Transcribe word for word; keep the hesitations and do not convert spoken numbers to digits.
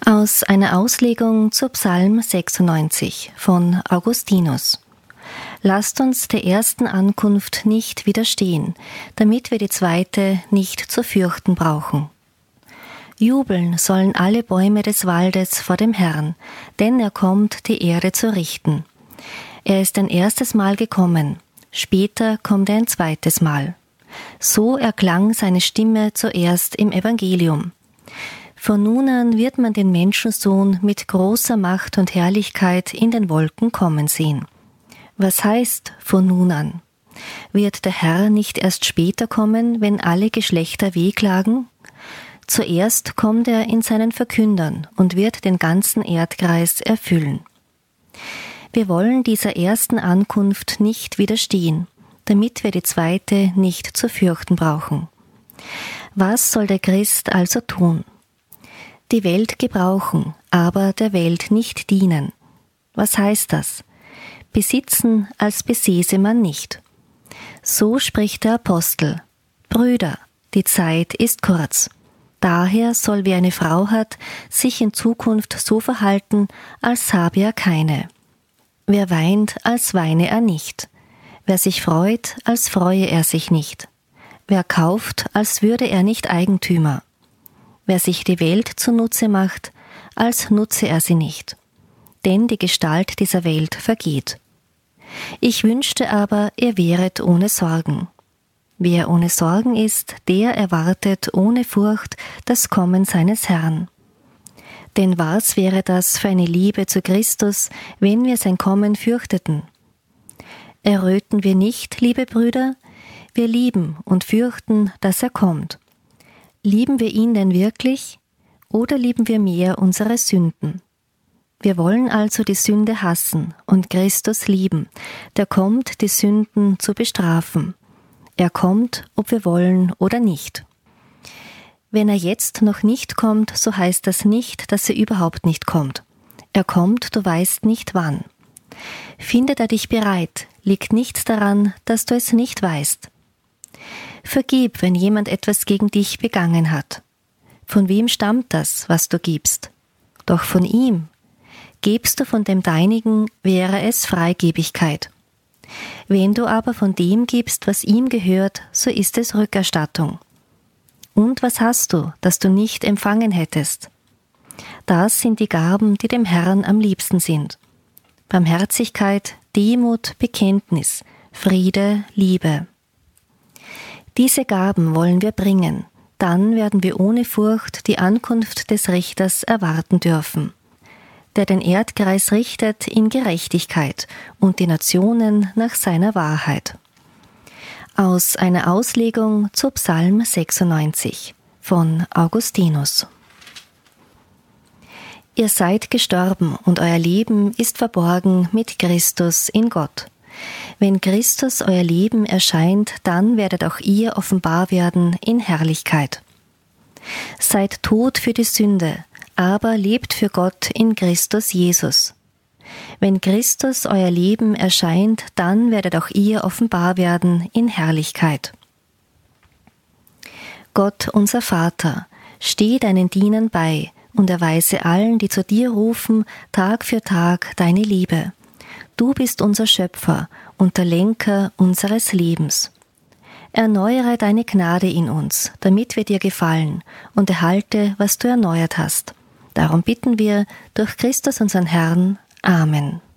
Aus einer Auslegung zu Psalm sechsundneunzig von Augustinus. Lasst uns der ersten Ankunft nicht widerstehen, damit wir die zweite nicht zu fürchten brauchen. Jubeln sollen alle Bäume des Waldes vor dem Herrn, denn er kommt, die Erde zu richten. Er ist ein erstes Mal gekommen, später kommt er ein zweites Mal. So erklang seine Stimme zuerst im Evangelium. Von nun an wird man den Menschensohn mit großer Macht und Herrlichkeit in den Wolken kommen sehen. Was heißt von nun an? Wird der Herr nicht erst später kommen, wenn alle Geschlechter wehklagen? Zuerst kommt er in seinen Verkündern und wird den ganzen Erdkreis erfüllen. Wir wollen dieser ersten Ankunft nicht widerstehen, damit wir die zweite nicht zu fürchten brauchen. Was soll der Christ also tun? Die Welt gebrauchen, aber der Welt nicht dienen. Was heißt das? Besitzen, als besäße man nicht. So spricht der Apostel: Brüder, die Zeit ist kurz. Daher soll, wer eine Frau hat, sich in Zukunft so verhalten, als habe er keine. Wer weint, als weine er nicht. Wer sich freut, als freue er sich nicht. Wer kauft, als würde er nicht Eigentümer. Wer sich die Welt zunutze macht, als nutze er sie nicht. Denn die Gestalt dieser Welt vergeht. Ich wünschte aber, ihr wäret ohne Sorgen. Wer ohne Sorgen ist, der erwartet ohne Furcht das Kommen seines Herrn. Denn was wäre das für eine Liebe zu Christus, wenn wir sein Kommen fürchteten? Erröten wir nicht, liebe Brüder? Wir lieben und fürchten, dass er kommt. Lieben wir ihn denn wirklich, oder lieben wir mehr unsere Sünden? Wir wollen also die Sünde hassen und Christus lieben, der kommt, die Sünden zu bestrafen. Er kommt, ob wir wollen oder nicht. Wenn er jetzt noch nicht kommt, so heißt das nicht, dass er überhaupt nicht kommt. Er kommt, du weißt nicht wann. Findet er dich bereit, liegt nichts daran, dass du es nicht weißt. Vergib, wenn jemand etwas gegen dich begangen hat. Von wem stammt das, was du gibst? Doch von ihm. Gebst du von dem Deinigen, wäre es Freigebigkeit. Wenn du aber von dem gibst, was ihm gehört, so ist es Rückerstattung. Und was hast du, das du nicht empfangen hättest? Das sind die Gaben, die dem Herrn am liebsten sind. Barmherzigkeit, Demut, Bekenntnis, Friede, Liebe. Diese Gaben wollen wir bringen, dann werden wir ohne Furcht die Ankunft des Richters erwarten dürfen, der den Erdkreis richtet in Gerechtigkeit und die Nationen nach seiner Wahrheit. Aus einer Auslegung zu Psalm sechsundneunzig von Augustinus. Ihr seid gestorben und euer Leben ist verborgen mit Christus in Gott. Wenn Christus euer Leben erscheint, dann werdet auch ihr offenbar werden in Herrlichkeit. Seid tot für die Sünde, aber lebt für Gott in Christus Jesus. Wenn Christus euer Leben erscheint, dann werdet auch ihr offenbar werden in Herrlichkeit. Gott, unser Vater, steh deinen Dienern bei und erweise allen, die zu dir rufen, Tag für Tag deine Liebe. Du bist unser Schöpfer und der Lenker unseres Lebens. Erneuere deine Gnade in uns, damit wir dir gefallen, und erhalte, was du erneuert hast. Darum bitten wir durch Christus unseren Herrn. Amen.